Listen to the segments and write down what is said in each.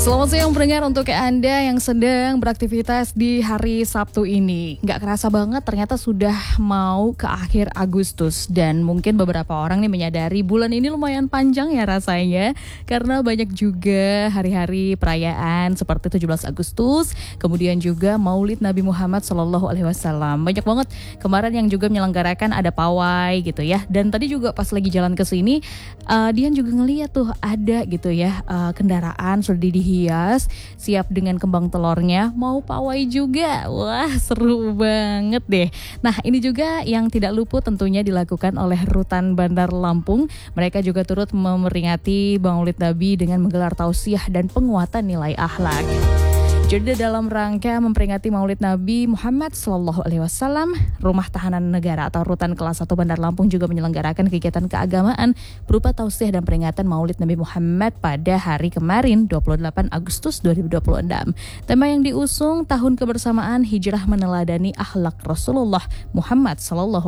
Selamat siang pendengar, untuk Anda yang sedang beraktivitas di hari Sabtu ini. Nggak kerasa banget ternyata sudah mau ke akhir Agustus. Dan mungkin beberapa orang nih menyadari bulan ini lumayan panjang ya rasanya. Karena banyak juga hari-hari perayaan seperti 17 Agustus. Kemudian juga Maulid Nabi Muhammad SAW. Banyak banget kemarin yang juga menyelenggarakan ada pawai gitu ya. Dan tadi juga pas lagi jalan ke sini, Dian juga ngeliat tuh ada gitu ya kendaraan sudah dihias, siap dengan kembang telurnya, mau pawai juga. Wah, seru banget deh. Nah, ini juga yang tidak luput tentunya dilakukan oleh Rutan Bandar Lampung. Mereka juga turut memperingati Maulid Nabi dengan menggelar tausiah dan penguatan nilai akhlak. Jadi dalam rangka memperingati Maulid Nabi Muhammad SAW, Rumah Tahanan Negara atau Rutan Kelas 1 Bandar Lampung juga menyelenggarakan kegiatan keagamaan berupa tausiah dan peringatan Maulid Nabi Muhammad pada hari kemarin 28 Agustus 2026. Tema yang diusung tahun kebersamaan hijrah meneladani akhlak Rasulullah Muhammad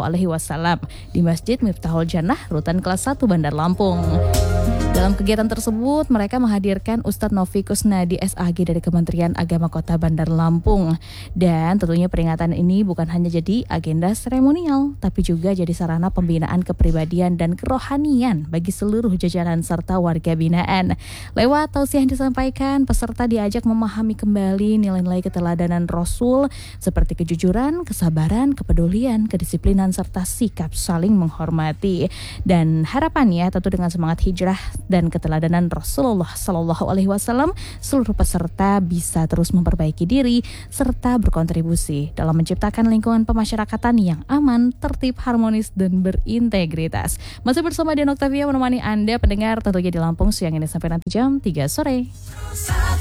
SAW di Masjid Miftahul Jannah Rutan Kelas 1 Bandar Lampung. Dalam kegiatan tersebut, mereka menghadirkan Ustadz Novi Kusnadi SAG dari Kementerian Agama Kota Bandar Lampung. Dan tentunya peringatan ini bukan hanya jadi agenda seremonial, tapi juga jadi sarana pembinaan kepribadian dan kerohanian bagi seluruh jajaran serta warga binaan. Lewat tausiah yang disampaikan, peserta diajak memahami kembali nilai-nilai keteladanan Rasul seperti kejujuran, kesabaran, kepedulian, kedisiplinan, serta sikap saling menghormati. Dan harapannya tentu dengan semangat hijrah dan keteladanan Rasulullah SAW, seluruh peserta bisa terus memperbaiki diri serta berkontribusi dalam menciptakan lingkungan pemasyarakatan yang aman, tertib, harmonis, dan berintegritas. Masih bersama Dian Octavia menemani Anda pendengar tentunya di Lampung siang ini sampai nanti jam 3 sore.